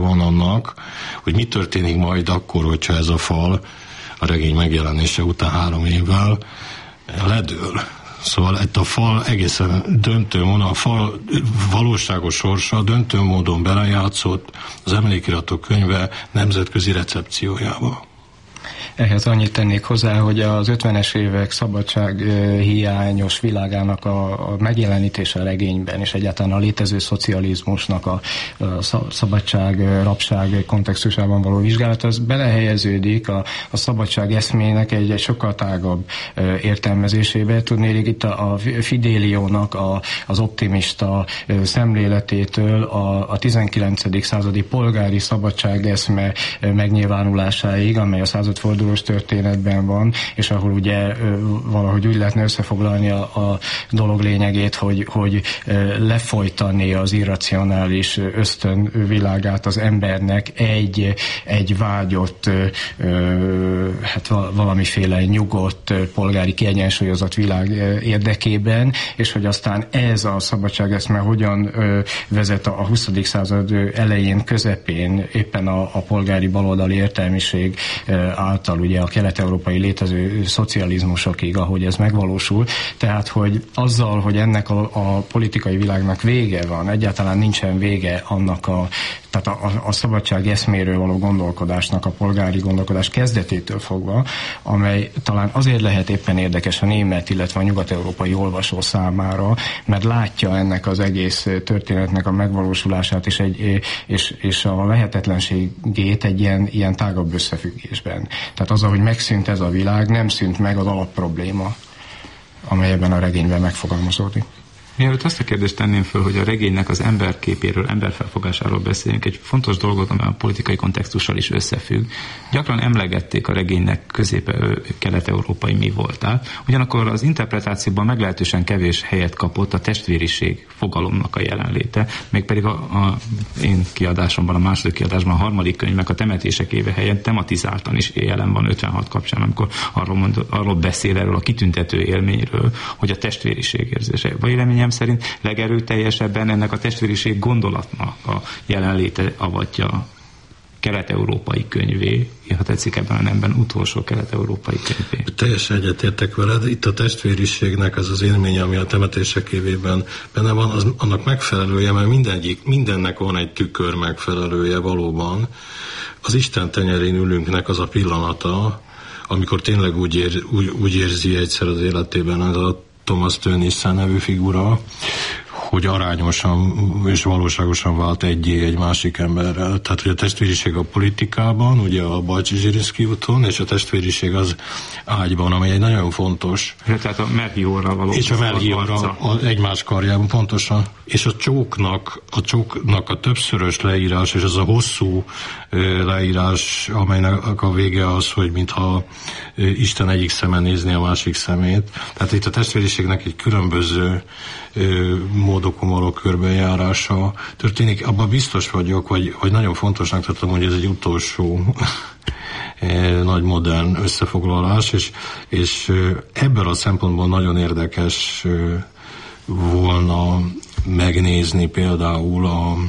van annak, hogy mi történik majd akkor, hogyha ez a fal a regény megjelenése után 3 évvel ledől. Szóval itt a fal egészen döntő módon, a fal valóságos sorsa döntő módon belejátszott az Emlékiratok könyve nemzetközi recepciójába. Ehhez annyit tennék hozzá, hogy az 50-es évek szabadsághiányos világának a megjelenítése a regényben, és egyáltalán a létező szocializmusnak a szabadság, rabság kontextusában való vizsgálat, az belehelyeződik a szabadság eszmének egy sokkal tágabb értelmezésébe. Tudnék itt a Fideliónak az optimista szemléletétől a 19. századi polgári szabadságeszme megnyilvánulásáig, amely a 150 fordulós történetben van, és ahol ugye valahogy úgy lehetne összefoglalni a dolog lényegét, hogy lefolytani az irracionális ösztönvilágát az embernek egy vágyott, hát valamiféle nyugodt, polgári kiegyensúlyozott világ érdekében, és hogy aztán ez a szabadságeszme hogyan vezet a 20. század elején, közepén éppen a polgári baloldali értelmiség által ugye a kelet-európai létező szocializmusokig, ahogy ez megvalósul. Tehát, hogy azzal, hogy ennek a politikai világnak vége van, egyáltalán nincsen vége annak tehát a szabadság eszméről való gondolkodásnak, a polgári gondolkodás kezdetétől fogva, amely talán azért lehet éppen érdekes a német, illetve a nyugat-európai olvasó számára, mert látja ennek az egész történetnek a megvalósulását és a lehetetlenségét egy ilyen tágabb összefüggésben. Tehát az, hogy megszűnt ez a világ, nem szűnt meg az alapprobléma, amely ebben a regényben megfogalmazódik. Mielőtt azt a kérdést tenném föl, hogy a regénynek az emberképéről, emberfelfogásáról beszéljünk, egy fontos dolgot, amely a politikai kontextussal is összefügg. Gyakran emlegették a regénynek kelet-európai mi voltál, ugyanakkor az interpretációban meglehetősen kevés helyet kapott a testvériség fogalomnak a jelenléte, mégpedig a én kiadásomban, a második kiadásban, a harmadik könyvnek a temetések éve helyen tematizáltan is jelen van 56 kapcsán, amikor arról beszél, erről a kitüntető élményről, hogy a testvériség érzése. Véleményem szerint legerőteljesebben ennek a testvériség gondolatnak a jelenléte avatja kelet-európai könyvé, ha tetszik ebben a nemben utolsó kelet-európai könyvé. Teljesen egyetértek veled. Itt a testvériségnek az az élménye, ami a temetések évében benne van, annak megfelelője, mert mindennek van egy tükör megfelelője valóban. Az Isten tenyerén ülünknek az a pillanata, amikor tényleg úgy érzi egyszer az életében ez a Thomas Tönnissen nevű figura, hogy arányosan és valóságosan vált egy másik emberrel. Tehát, hogy a testvériség a politikában, ugye a Bajcsy-Zsirinszky úton, és a testvériség az ágyban, amely egy nagyon fontos. Tehát a Melchiorra való. És a Melchiorra egymás karjában, pontosan. És a csóknak a többszörös leírás, és az a hosszú leírás, amelynek a vége az, hogy mintha Isten egyik szeme nézni a másik szemét. Tehát itt a testvériségnek egy különböző módokon való körbejárása történik. Abban biztos vagyok, hogy nagyon fontosnak tartom, hogy ez egy utolsó nagy modern összefoglalás, és ebből a szempontból nagyon érdekes volna megnézni például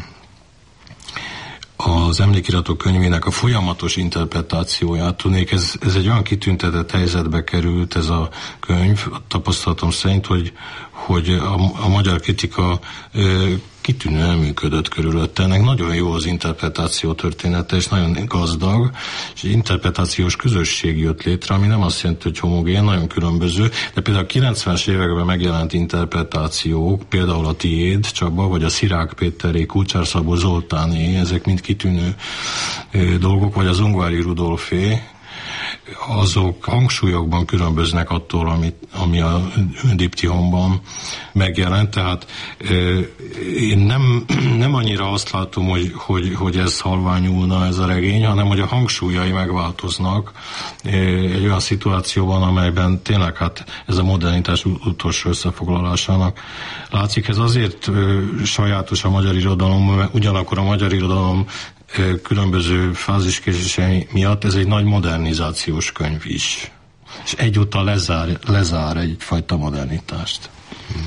az Emlékiratok könyvének a folyamatos interpretációját. Tudnék, ez egy olyan kitüntetett helyzetbe került ez a könyv, a tapasztalatom szerint, hogy a magyar kritika kitűnően működött körülötte. Ennek nagyon jó az interpretáció története, és nagyon gazdag, és interpretációs közösség jött létre, ami nem azt jelenti, hogy homogén, nagyon különböző, de például a 90-es években megjelent interpretációk, például a tiéd, Csaba, vagy a Szirák Péteré, Kulcsár Szabó Zoltáné, ezek mind kitűnő dolgok, vagy az Ungvári Rudolfé, azok hangsúlyokban különböznek attól, ami a diptyhomban megjelent, tehát én nem annyira azt látom, hogy ez halványulna ez a regény, hanem hogy a hangsúlyai megváltoznak egy olyan szituációban, amelyben tényleg hát ez a modernitás utolsó összefoglalásának látszik. Ez azért sajátos a magyar irodalom, mert ugyanakkor a magyar irodalom különböző fáziskésései miatt ez egy nagy modernizációs könyv is. És egyúttal lezár egyfajta modernitást.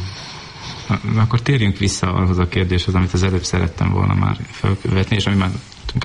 Akkor térjünk vissza ahhoz a kérdéshez, amit az előbb szerettem volna már felvetni, és ami már